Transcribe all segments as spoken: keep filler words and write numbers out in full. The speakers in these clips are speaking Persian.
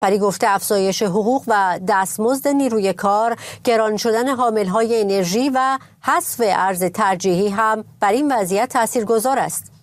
پری گفته افزایش حقوق و دستمزد نیروی کار، گران شدن حاملهای انرژی و حذف ارز ترجیحی هم بر این وضعیت تاثیرگذار است.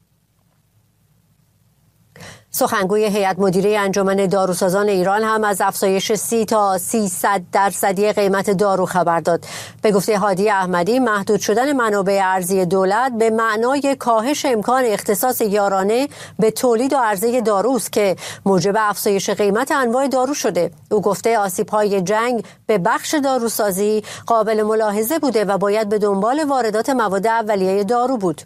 سخنگوی هیئت مدیره انجمن داروسازان ایران هم از افزایش سی تا سیصد درصدی قیمت دارو خبر داد. به گفته هادی احمدی، محدود شدن منابع ارزی دولت به معنای کاهش امکان اختصاص یارانه به تولید و عرضه داروست که موجب افزایش قیمت انواع دارو شده. او گفته آسیب‌های جنگ به بخش داروسازی قابل ملاحظه بوده و باید به دنبال واردات مواد اولیه دارو بود.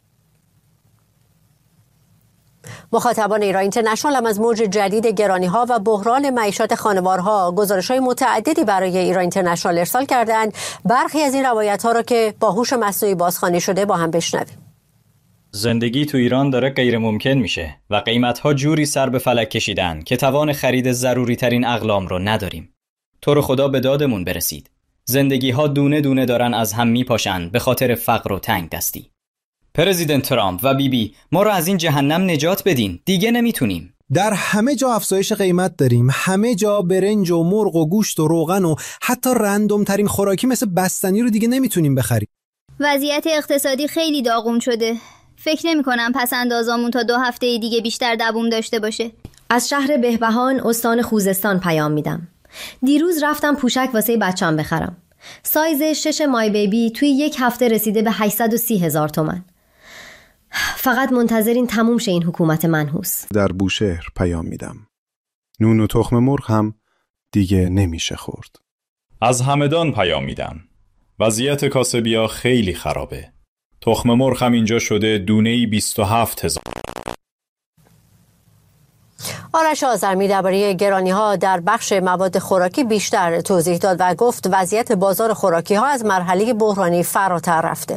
مخاطبان ایران اینترنشنال هم از موج جدید گرانی‌ها و بحران معیشت خانوارها گزارش‌های متعددی برای ایران اینترنشنال ارسال کردند. برخی از این روایت‌ها را که با هوش مصنوعی بازخوانی شده با هم بشنویم. زندگی تو ایران داره غیر ممکن میشه و قیمت‌ها جوری سر به فلک کشیدن که توان خرید ضروری ترین اقلام رو نداریم. تو رو خدا به دادمون برسید. زندگی‌ها دونه دونه دارن از هم میپاشن به خاطر فقر و تنگ دستی. پرزیدنت ترامپ و بیبی بی ما رو از این جهنم نجات بدین، دیگه نمیتونیم. در همه جا افزایش قیمت داریم، همه جا برنج و مرغ و گوشت و روغن و حتی رندوم ترین خوراکی مثل بستنی رو دیگه نمیتونیم بخریم. وضعیت اقتصادی خیلی داغون شده. فکر نمی کنم پس اندازامون تا دو هفته دیگه بیشتر دووم داشته باشه. از شهر بهبهان استان خوزستان پیام میدم. دیروز رفتم پوشک واسه بچه‌ام بخرم. سایز شش مای بیبی توی یک هفته رسیده به هشتصد و سی هزار تومان. فقط منتظرین تموم شه این حکومت منحوس. در بوشهر پیام میدم. نون و تخم مرغ هم دیگه نمیشه خورد. از همدان پیام میدم. وضعیت کاسبیا خیلی خرابه. تخم مرغ هم اینجا شده دونه‌ای بیست و هفت هزار. آرش آذرمی درباره گرانی‌ها در بخش مواد خوراکی بیشتر توضیح داد و گفت وضعیت بازار خوراکی‌ها از مرحله بحرانی فراتر رفته.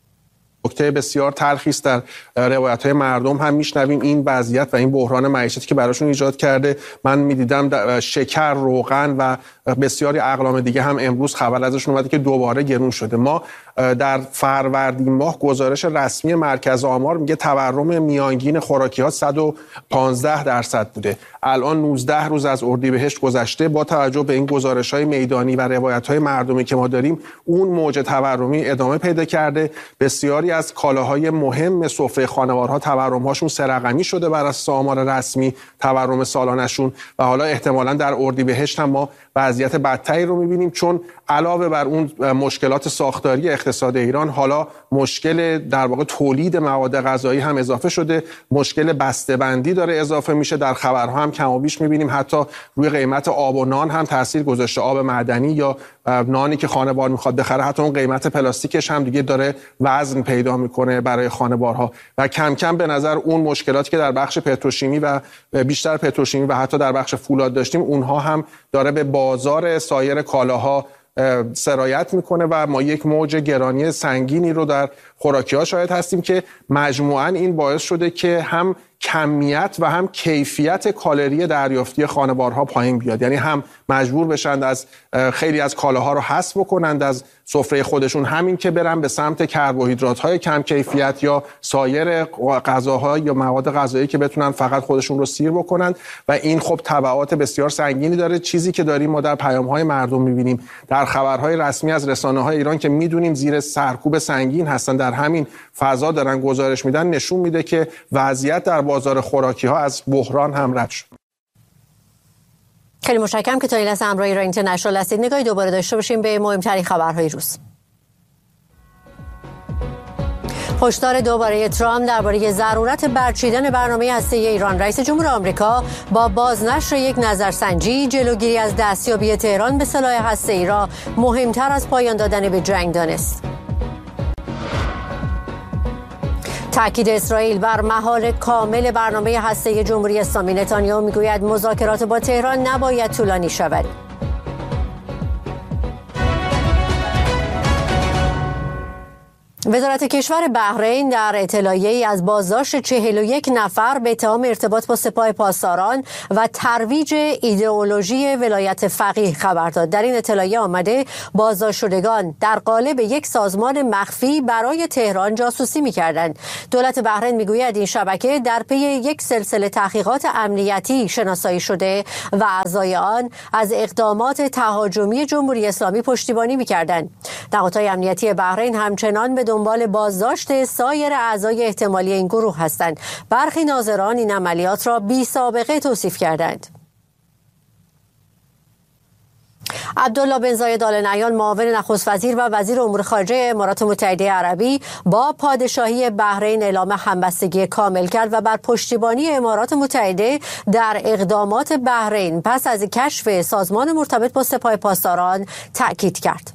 نکته بسیار تلخی است در روایت‌های مردم هم میشنویم این وضعیت و این بحران معیشتی که براشون ایجاد کرده. من می‌دیدم شکر، روغن و بسیاری اقلام دیگه هم امروز خبر ازشون اومده که دوباره گرون شده. ما در فروردین ماه گزارش رسمی مرکز آمار میگه تورم میانگین خوراکی‌ها صد و پانزده درصد بوده. الان نوزده روز از اردیبهشت گذشته. با توجه به این گزارش‌های میدانی و روایت‌های مردمی که ما داریم، اون موج تورمی ادامه پیدا کرده. بسیاری از کالاهای مهم سفره خانوارها تورم‌هاشون سه رقمی شده بر اساس آمار رسمی تورم سالانه‌شون و حالا احتمالاً در اردیبهشت هم ما وضعیت بدتری رو می‌بینیم، چون علاوه بر اون مشکلات ساختاری اقتصاد ایران، حالا مشکل در واقع تولید مواد غذایی هم اضافه شده، مشکل بسته‌بندی داره اضافه میشه. در خبرها هم کم و بیش می‌بینیم حتی روی قیمت آب و نان هم تاثیر گذاشته. آب معدنی یا نانی که خانوار می‌خواد بخره، حتی اون قیمت پلاستیکش هم دیگه داره وزن پیدا میکنه برای خانوارها و کم کم به نظر اون مشکلاتی که در بخش پتروشیمی و بیشتر پتروشیمی و حتی در بخش فولاد داشتیم، اونها هم داره به بازار سایر کالاها سرایت میکنه و ما یک موج گرانی سنگینی رو در خوراکی‌ها شاهد هستیم که مجموعاً این باعث شده که هم کمیت و هم کیفیت کالری دریافتی خانوارها پایین بیاد. یعنی هم مجبور بشند از خیلی از کالاها رو حذف بکنند از سفره خودشون، همین که برن به سمت کربوهیدرات‌های کم کیفیت یا سایر غذاها یا مواد غذایی که بتونن فقط خودشون رو سیر بکنند و این خب تبعات بسیار سنگینی داره. چیزی که داریم ما در پیام‌های مردم می‌بینیم، در خبرهای رسمی از رسانه‌های ایران که می‌دونیم زیر سرکوب سنگین هستن، در همین فضا دارن گزارش میدن، نشون میده که وضعیت در بازار خوراکی‌ها از بحران هم رد شد. خیلی متشکرم که تا این لحظه همراه ایران اینترنشنال هستید. نگاهی دوباره داشته باشیم به مهمترین خبرهای روز. هشدار دوباره ترامپ درباره ضرورت برچیدن برنامه هسته‌ای ایران. رئیس جمهور آمریکا با بازنشر یک نظرسنجی جلوگیری از دستیابی تهران به سلاح هسته‌ای را مهمتر از پایان دادن به جنگ دانست. تأکید اسرائیل بر مهار کامل برنامه هسته‌ای جمهوری اسلامی. نتانیاهو میگوید مذاکرات با تهران نباید طولانی شود. وزارت کشور بحرین در اطلاعیه‌ای از بازداشت چهل و یک نفر به اتهام ارتباط با سپاه پاسداران و ترویج ایدئولوژی ولایت فقیه خبر داد. در این اطلاعیه آمده بازداشت شدگان در قالب یک سازمان مخفی برای تهران جاسوسی می‌کردند. دولت بحرین می‌گوید این شبکه در پی یک سلسله تحقیقات امنیتی شناسایی شده و اعضای آن از اقدامات تهاجمی جمهوری اسلامی پشتیبانی می‌کردند. نهادهای امنیتی بحرین همچنان به دنبال بازداشت سایر اعضای احتمالی این گروه هستند. برخی ناظران این عملیات را بی سابقه توصیف کردند. عبدالله بن زاید آل نهیان معاون نخست وزیر و وزیر امور خارجه امارات متحده عربی با پادشاهی بحرین اعلام همبستگی کامل کرد و بر پشتیبانی امارات متحده در اقدامات بحرین پس از کشف سازمان مرتبط با سپاه پاسداران تأکید کرد.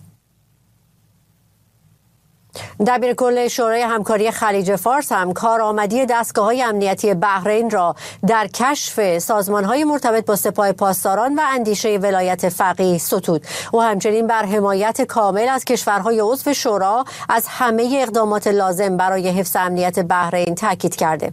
دبیر کل شورای همکاری خلیج فارس هم کارآمدی دستگاه‌های امنیتی بحرین را در کشف سازمان‌های مرتبط با سپاه پاسداران و اندیشه ولایت فقیه ستود. او همچنین بر حمایت کامل از کشورهای عضو شورا از همه اقدامات لازم برای حفظ امنیت بحرین تاکید کرده.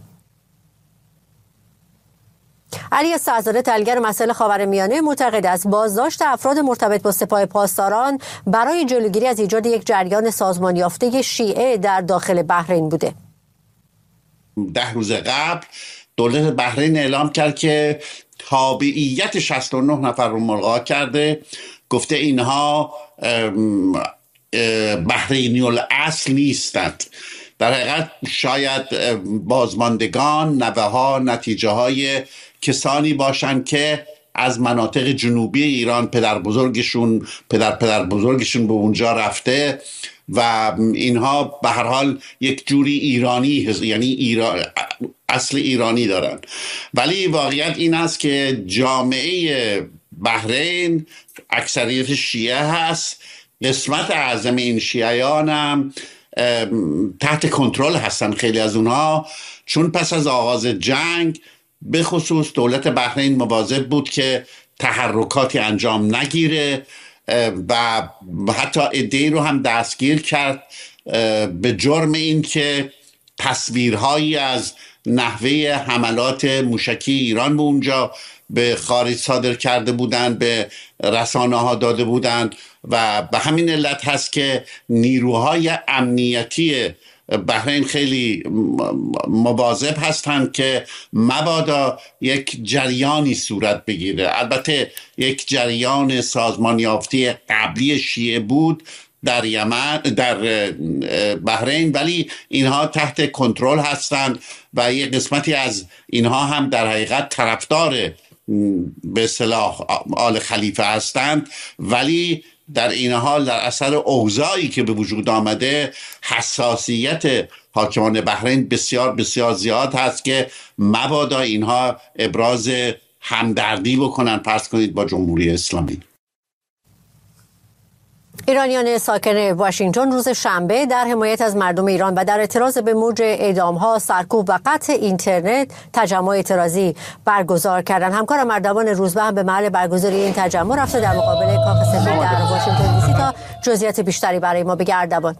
علی سعدزاده تحلیلگر مسائل خاورمیانه معتقد است بازداشت افراد مرتبط با سپاه پاسداران برای جلوگیری از ایجاد یک جریان سازمان یافته شیعه در داخل بحرین بوده. ده روز قبل دولت بحرین اعلام کرد که تابعیت شصت و نه نفر رو ملغا کرده، گفته اینها بحرینی الاصل نیستند. در حقیقت شاید بازماندگان، نوه ها، نتیجه های کسانی باشند که از مناطق جنوبی ایران پدر بزرگشون پدر پدر بزرگشون به اونجا رفته و اینها به هر حال یک جوری ایرانی، یعنی ایران، اصل ایرانی دارن. ولی واقعیت این است که جامعه بحرین اکثریت شیعه هست. قسمت اعظم این شیعیان هم تحت کنترل هستن، خیلی از اونها، چون پس از آغاز جنگ به خصوص دولت بحرین مواظب بود که تحرکاتی انجام نگیره و حتی عده‌ای رو هم دستگیر کرد به جرم این که تصویرهایی از نحوه حملات موشکی ایران به اونجا به خارج صادر کرده بودند، به رسانه ها داده بودند و به همین علت هست که نیروهای امنیتی بحرین خیلی مواظب هستند که مبادا یک جریانی صورت بگیره. البته یک جریان سازمان یافته قبلی شیعه بود در یمن، در بحرین، ولی اینها تحت کنترل هستند و یک قسمتی از اینها هم در حقیقت طرفدار به اصطلاح آل خلیفه هستند، ولی در این حال در اثر اوضاعی که به وجود آمده حساسیت حاکمان بحرین بسیار بسیار زیاد هست که مبادا اینها ابراز همدردی بکنن فرض کنید با جمهوری اسلامی. ایرانیان ساکن واشنگتن روز شنبه در حمایت از مردم ایران و در اعتراض به موج اعدام‌ها، سرکوب و قطع اینترنت تجمع اعتراضی برگزار کردند. همکارم اردوان روزبه هم به محل برگزاری این تجمع رفته در مقابل کاخ سفید در واشنگتن دی سی تا جزئیات بیشتری برای ما بگه. اردوان.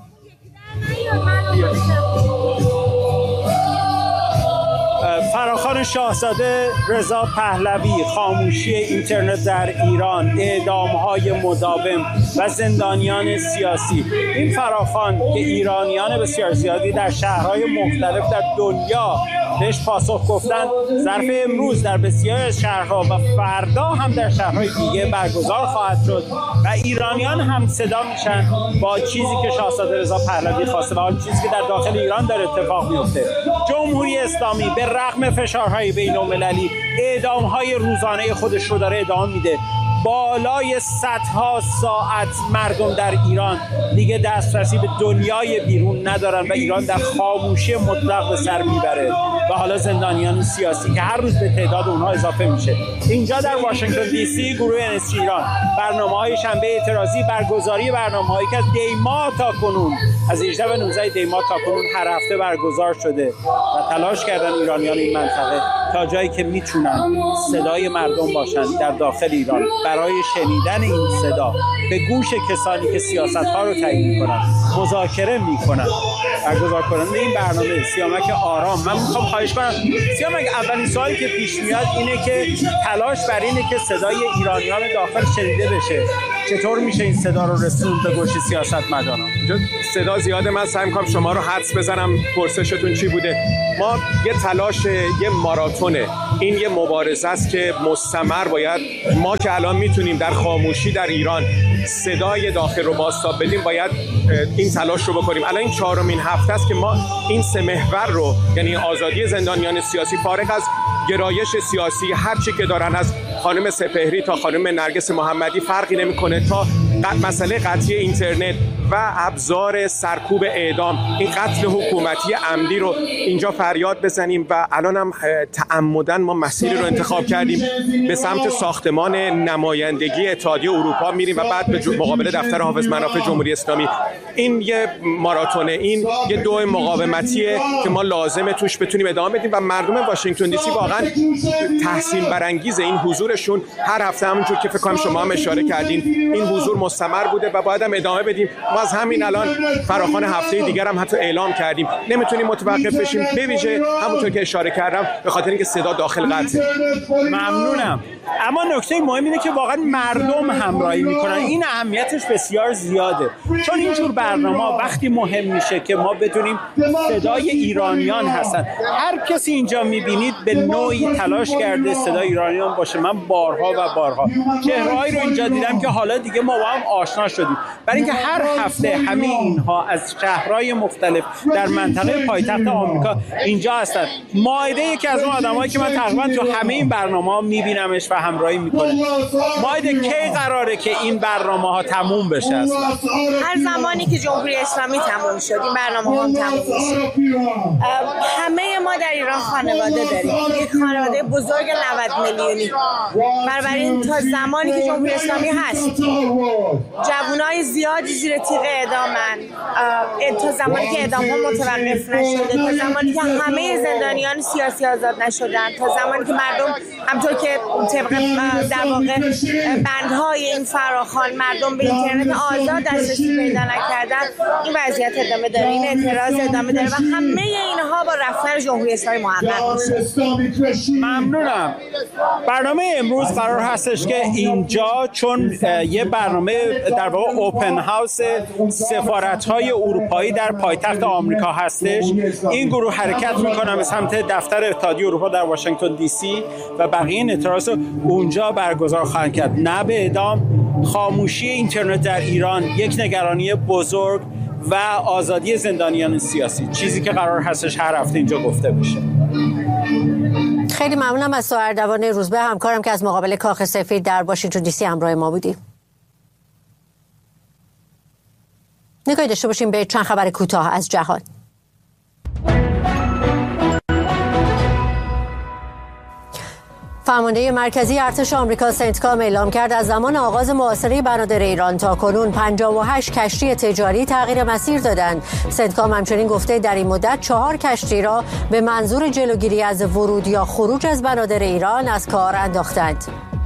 فراخوان شاهزاده، رضا پهلوی، خاموشی اینترنت در ایران، اعدام‌های مداوم و زندانیان سیاسی. این فراخوان که ایرانیان بسیار زیادی در شهرهای مختلف در دنیا بهش پاسخ گفتن، ظرف امروز در بسیاری از شهرها و فردا هم در شهرهای دیگه برگزار خواهد شد و ایرانیان هم صدا میشن با چیزی که شاهزاده رضا پهلوی خواسته و آن چیزی که در داخل ایران داره اتفاق میفته. جمهوری اسلامی به رغم فشارهای بین‌المللی اعدام‌های روزانه خودش رو داره ادامه میده. بالای صدها ساعت مردم در ایران دیگه دسترسی به دنیای بیرون ندارن و ایران در خاموشی مطلق به سر میبره و حالا زندانیان سیاسی که هر روز به تعداد اونها اضافه میشه. اینجا در واشنگتن دی سی گروه انس ایران برنامه‌های شنبه اعتراضی، برگزاری برنامه‌هایی که از دی‌ماه تا کنون از هجده و نوزده دی‌ماه تا کنون هر هفته برگزار شده و تلاش کردن ایرانیان این منطقه تا جایی که میتونن صدای مردم باشن در داخل ایران برای شنیدن این صدا به گوش کسانی که سیاست‌ها رو تعیین می‌کنن مذاکره می‌کنن. برگزار کننده این برنامه سیامک آرام، من میخوام خواهش کنم سیامک، اولین سوالی که پیش میاد اینه که تلاش بر اینه که صدای ایرانیان داخل شنیده بشه. چطور میشه این صدا رو رسوند به گوش سیاستمداران؟ صدا زیاده، من سعی می‌کنم شما رو حدس بزنم پرسشتون چی بوده. ما یه تلاش، یه ماراتونه، این یه مبارزه است که مستمر باید ما که الان میتونیم در خاموشی در ایران صدای داخل رو بازتاب بدیم، باید این تلاش رو بکنیم. الان این چهارمین هفته است که ما این سه محور رو، یعنی آزادی زندانیان سیاسی فارغ از گرایش سیاسی، هر چی که دارن، از خانم سپهری تا خانم نرگس محمدی فرقی نمیکنه، تا مسئله قطعی اینترنت و ابزار سرکوب اعدام، این قتل حکومتی عمدی رو اینجا فریاد بزنیم. و الان هم تعمدن ما مسیری رو انتخاب کردیم به سمت ساختمان نمایندگی اتحادیه اروپا میریم و بعد به مقابل دفتر حافظ منافع جمهوری اسلامی. این یه ماراتونه، این یه دو مقاومتیه که ما لازمه توش بتونیم ادامه بدیم و مردم واشنگتن دی سی واقعا تحسین برانگیز این حضورشون. هر هفته همونجور که فکر کنم شما هم اشاره کردین این حضور مستمر بوده و باید هم ادامه بدیم. ما از همین الان فراخوان هفته دیگر هم حتی اعلام کردیم، نمیتونیم متوقف بشیم، به ویژه همونطور که اشاره کردم به خاطر اینکه صدا داخل قطعه. ممنونم. اما نکته مهم اینه که واقعا مردم همراهی میکنن. این اهمیتش بسیار زیاده، چون اینجور برنامه وقتی مهم میشه که ما بدونیم صدای ایرانیان هستن. هر کسی اینجا میبینید به نوعی تلاش کرده صدای ایرانیان باشه. من بارها و بارها چهرهایی رو اینجا دیدم که حالا دیگه ما با هم آشنا شدیم، برای اینکه هر هفته همه اینها از شهرهای مختلف در منطقه پایتخت آمریکا اینجا هستن. مائده یکی از اون آدمایی که من تقریبا تو همه این برنامه‌ها میبینمش و همراهی میکنه. مائده کی قراره که این برنامه‌ها تموم بشه؟ اصلا هر زمانی که جمهوری اسلامی تموم شد این برنامه‌ها هم تموم میشه. همه ما در ایران خانواده داریم، یک خانواده بزرگ نود میلیونی. بنابراین تا زمانی که جمهوری اسلامی هست جوانای زیادی زیر تیغ اعدامن، تا زمانی که اعدام‌ها متوقف نشده، تا زمانی که همه زندانیان سیاسی آزاد نشدن، تا زمانی که مردم همطور که طبق در واقع بندهای این فراخوان مردم به اینترنت آزاد دسترسی پیدا نکردن، این وضعیت ادامه داره، این اعتراض ادامه داره و همه اینها با رفتن جمهوری اسلامی محقق میشه. ممنونم. برنامه امروز قرار هستش که اینجا چون یه برنامه در واقع اوپن هاوس سفارت‌های اروپایی در پایتخت آمریکا هستش، این گروه حرکت میکنن به سمت دفتر اتحادیه اروپا در واشنگتن دی سی و بقیه این اعتراض اونجا برگزار خواهند کرد. نه به اعدام، خاموشی اینترنت در ایران، یک نگرانی بزرگ و آزادی زندانیان سیاسی، چیزی که قرار هستش هر هفته اینجا گفته بشه. خیلی ممنونم از تو اردوان روزبه، همکارم که از مقابل کاخ سفید در واشنگتن دی سی همراه ما بودی. نگاهی داشته باشیم به چند خبر کوتاه از جهان. فرمانده مرکزی ارتش آمریکا سنتکام اعلام کرد از زمان آغاز محاصره بنادر ایران تا کنون پنجاه و هشت کشتی تجاری تغییر مسیر دادند. سنتکام همچنین گفته در این مدت چهار کشتی را به منظور جلوگیری از ورود یا خروج از بنادر ایران از کار انداختند.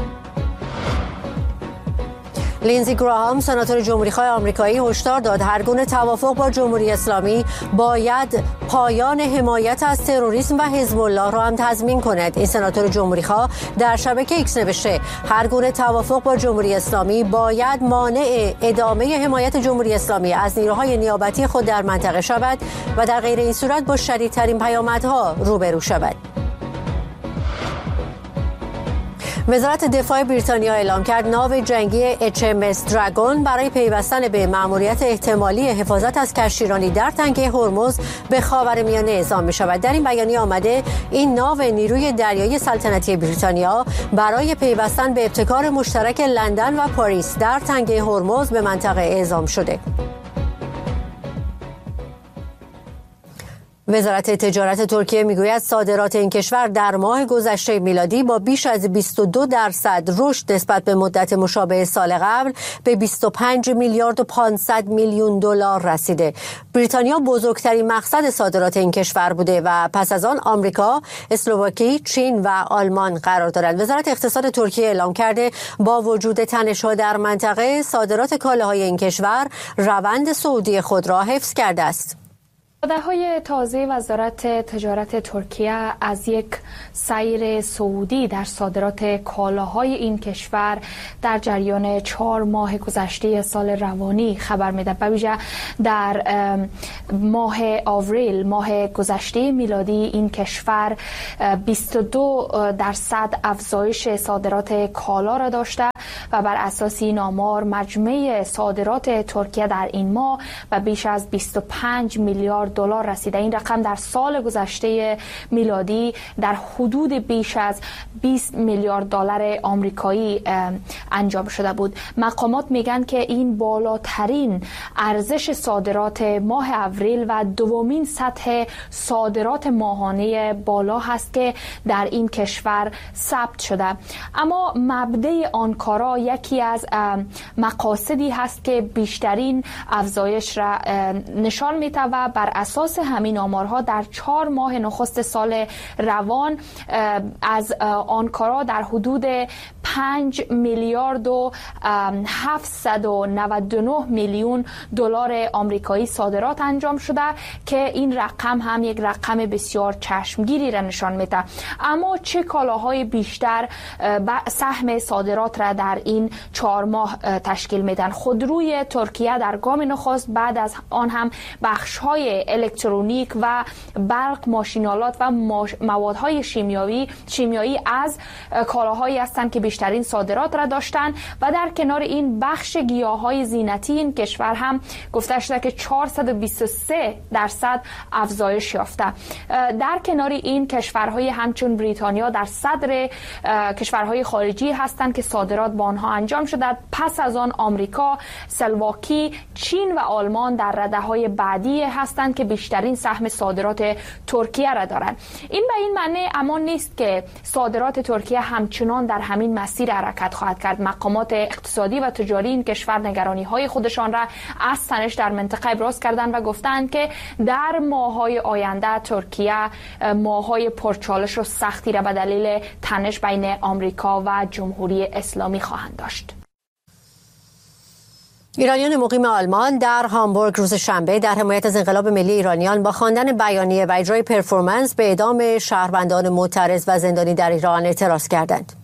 لینزی گراهام سناتور جمهوری‌خواه آمریکایی هشدار داد هر گونه توافق با جمهوری اسلامی باید پایان حمایت از تروریسم و حزب الله را هم تضمین کند. این سناتور جمهوری‌خواه در شبکه ایکس نوشته هر گونه توافق با جمهوری اسلامی باید مانع ادامه حمایت جمهوری اسلامی از نیروهای نیابتی خود در منطقه شود و در غیر این صورت با شدیدترین پیامدها روبرو شود. وزارت دفاع بریتانیا اعلام کرد ناو جنگی اچ ام اس دراگون برای پیوستن به مأموریت احتمالی حفاظت از کشتیرانی در تنگه هرمز به خاورمیانه اعزام می شود. در این بیانیه آمده این ناو نیروی دریایی سلطنتی بریتانیا برای پیوستن به ابتکار مشترک لندن و پاریس در تنگه هرمز به منطقه اعزام شده. وزارت تجارت ترکیه میگوید صادرات این کشور در ماه گذشته میلادی با بیش از بیست و دو درصد رشد نسبت به مدت مشابه سال قبل به بیست و پنج میلیارد و پانصد میلیون دلار رسیده. بریتانیا بزرگترین مقصد صادرات این کشور بوده و پس از آن آمریکا، اسلواکی، چین و آلمان قرار دارد. وزارت اقتصاد ترکیه اعلام کرده با وجود تنش‌ها در منطقه، صادرات کالاهای این کشور روند صعودی خود را حفظ کرده است. وعده‌های تازه وزارت تجارت ترکیه از یک سیر صعودی در صادرات کالاهای این کشور در جریان چهار ماه گذشته سال روانی خبر می‌دهد. به ویژه در ماه آوریل، ماه گذشته میلادی، این کشور بیست و دو درصد افزایش صادرات کالا را داشته و بر اساس این آمار مجموع صادرات ترکیه در این ماه به بیش از بیست و پنج میلیارد دلار رسیده. این رقم در سال گذشته میلادی در حدود بیش از بیست میلیارد دلار آمریکایی انجام شده بود. مقامات میگن که این بالاترین ارزش صادرات ماه اپریل و دومین سطح صادرات ماهانه بالا هست که در این کشور ثبت شده. اما مبدأ آنکارا یکی از مقاصدی هست که بیشترین افزایش را نشان میده و بر اساس همین آمارها در چهار ماه نخست سال روان از آنکارا در حدود پنج میلیارد و هفتصد و نود و نه میلیون دلار آمریکایی صادرات انجام شده که این رقم هم یک رقم بسیار چشمگیری را نشان میده. اما چه کالاهای بیشتر سهم صادرات را در این چهار ماه تشکیل میدن؟ خودروی ترکیه در گام نخست، بعد از آن هم بخش‌های الکترونیک و برق، ماشینالات و موادهای شیمیایی شیمیایی از کالاهایی هستند که بیشترین صادرات را داشتند و در کنار این بخش گیاهای زینتی این کشور هم گفته شده که چهارصد و بیست و سه درصد افزایش یافته. در کنار این کشورهای همچون بریتانیا در صدر کشورهای خارجی هستند که صادرات با آنها انجام شده. پس از آن آمریکا، اسلواکی، چین و آلمان در رده‌های بعدی هستند که بیشترین سهم صادرات ترکیه را دارند. این به این معنی اما نیست که صادرات ترکیه همچنان در همین مسیر حرکت خواهد کرد. مقامات اقتصادی و تجاری این کشور نگرانی‌های خودشان را از تنش در منطقه ابراز کردند و گفتند که در ماه‌های آینده ترکیه ماه‌های پرچالش و سختی را به دلیل تنش بین آمریکا و جمهوری اسلامی خواهند داشت. ایرانیان مقیم آلمان در هامبورگ روز شنبه در حمایت از انقلاب ملی ایرانیان با خواندن بیانیه و اجرای پرفورمنس به اعدام شهروندان معترض و زندانی در ایران اعتراض کردند.